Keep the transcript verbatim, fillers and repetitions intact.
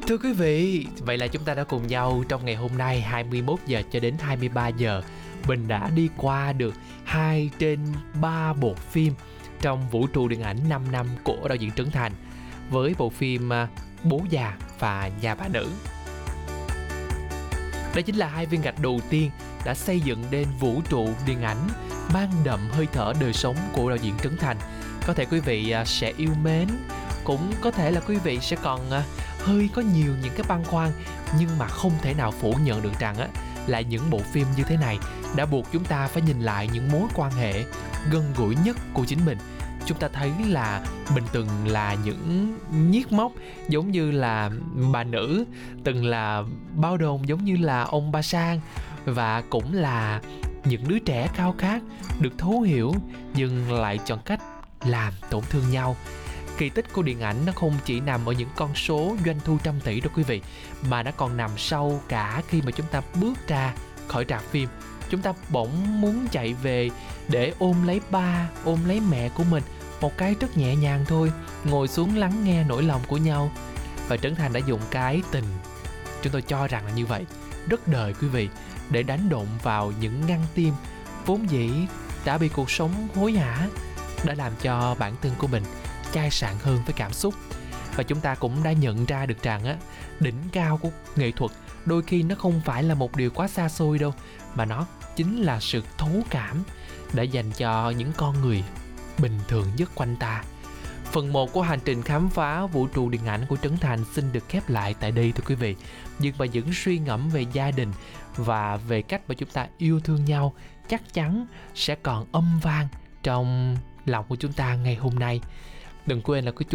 Thưa quý vị, vậy là chúng ta đã cùng nhau trong ngày hôm nay hai mươi mốt giờ cho đến hai mươi ba giờ. Mình đã đi qua được hai trên ba bộ phim trong vũ trụ điện ảnh năm năm của đạo diễn Trấn Thành, với bộ phim Bố Già và Nhà Bà Nữ. Đó chính là hai viên gạch đầu tiên đã xây dựng nên vũ trụ điện ảnh mang đậm hơi thở đời sống của đạo diễn Trấn Thành. Có thể quý vị sẽ yêu mến, cũng có thể là quý vị sẽ còn hơi có nhiều những cái băn khoăn, nhưng mà không thể nào phủ nhận được rằng á, là những bộ phim như thế này đã buộc chúng ta phải nhìn lại những mối quan hệ gần gũi nhất của chính mình. Chúng ta thấy là mình từng là những nhiếc móc giống như là bà Nữ, từng là bao đồn giống như là ông Ba Sang, và cũng là những đứa trẻ khao khát được thấu hiểu nhưng lại chọn cách làm tổn thương nhau. Kỳ tích của điện ảnh nó không chỉ nằm ở những con số doanh thu trăm tỷ đâu quý vị, mà nó còn nằm sâu cả khi mà chúng ta bước ra khỏi rạp phim. Chúng ta bỗng muốn chạy về để ôm lấy ba, ôm lấy mẹ của mình, một cái rất nhẹ nhàng thôi, ngồi xuống lắng nghe nỗi lòng của nhau. Và Trấn Thành đã dùng cái tình, chúng tôi cho rằng là như vậy, rất đời quý vị, để đánh đụng vào những ngăn tim vốn dĩ đã bị cuộc sống hối hả, đã làm cho bản thân của mình chai sạn hơn với cảm xúc. Và chúng ta cũng đã nhận ra được rằng á, đỉnh cao của nghệ thuật đôi khi nó không phải là một điều quá xa xôi đâu, mà nó chính là sự thấu cảm đã dành cho những con người bình thường nhất quanh ta. Phần một của hành trình khám phá vũ trụ điện ảnh của Trấn Thành xin được khép lại tại đây thưa quý vị. Nhưng mà những suy ngẫm về gia đình và về cách mà chúng ta yêu thương nhau chắc chắn sẽ còn âm vang trong lòng của chúng ta ngày hôm nay. Đừng quên là